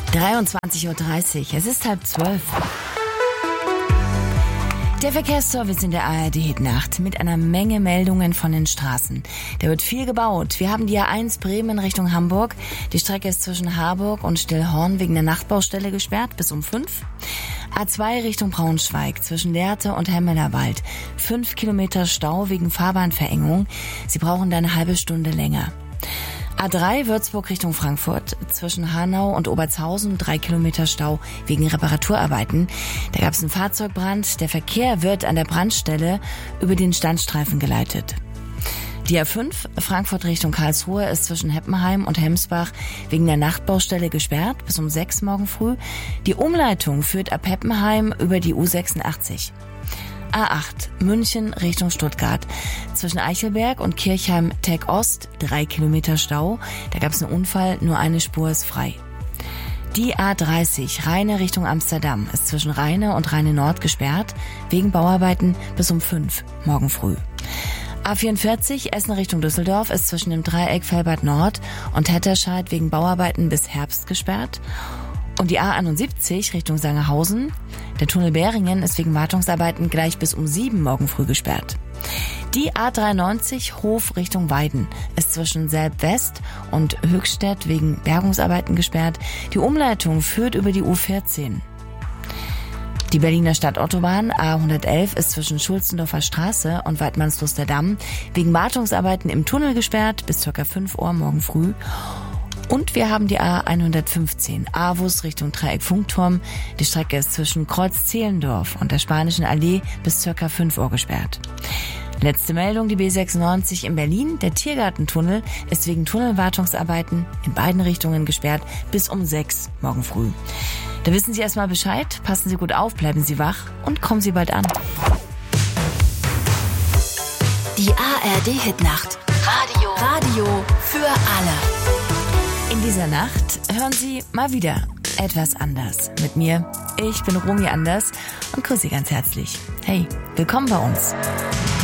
23:30 Uhr, es ist 11:30. Der Verkehrsservice in der ARD-Hitnacht mit einer Menge Meldungen von den Straßen. Da wird viel gebaut. Wir haben die A1 Bremen Richtung Hamburg. Die Strecke ist zwischen Harburg und Stillhorn wegen der Nachtbaustelle gesperrt bis um 5. A2 Richtung Braunschweig zwischen Lehrte und Hemmelerwald. 5 Kilometer Stau wegen Fahrbahnverengung. Sie brauchen da eine halbe Stunde länger. A3 Würzburg Richtung Frankfurt zwischen Hanau und Obertshausen 3 Kilometer Stau wegen Reparaturarbeiten. Da gab es einen Fahrzeugbrand. Der Verkehr wird an der Brandstelle über den Standstreifen geleitet. Die A5 Frankfurt Richtung Karlsruhe ist zwischen Heppenheim und Hemsbach wegen der Nachtbaustelle gesperrt bis um 6 morgen früh. Die Umleitung führt ab Heppenheim über die U86. A8 München Richtung Stuttgart zwischen Eichelberg und Kirchheim-Teck Ost 3 Kilometer Stau. Da gab es einen Unfall, nur eine Spur ist frei. Die A30 Rheine Richtung Amsterdam ist zwischen Rheine und Rheine Nord gesperrt wegen Bauarbeiten bis um 5 morgen früh. A44 Essen Richtung Düsseldorf ist zwischen dem Dreieck Velbert Nord und Hetterscheid wegen Bauarbeiten bis Herbst gesperrt. Und die A71 Richtung Sangerhausen, der Tunnel Beringen ist wegen Wartungsarbeiten gleich bis um 7 morgen früh gesperrt. Die A93 Hof Richtung Weiden ist zwischen Selb-West und Höchstädt wegen Bergungsarbeiten gesperrt. Die Umleitung führt über die U14. Die Berliner Stadtautobahn A111 ist zwischen Schulzendorfer Straße und Waidmannsluster Damm wegen Wartungsarbeiten im Tunnel gesperrt bis ca. 5 Uhr morgen früh. Und wir haben die A115 Avus Richtung Dreieck Funkturm. Die Strecke ist zwischen Kreuz-Zehlendorf und der Spanischen Allee bis ca. 5 Uhr gesperrt. Letzte Meldung, die B96 in Berlin. Der Tiergartentunnel ist wegen Tunnelwartungsarbeiten in beiden Richtungen gesperrt bis um 6 morgen früh. Da wissen Sie erstmal Bescheid. Passen Sie gut auf, bleiben Sie wach und kommen Sie bald an. Die ARD-Hitnacht. Radio für alle. In dieser Nacht hören Sie mal wieder etwas anders mit mir. Ich bin Romy Anders und grüße Sie ganz herzlich. Hey, willkommen bei uns.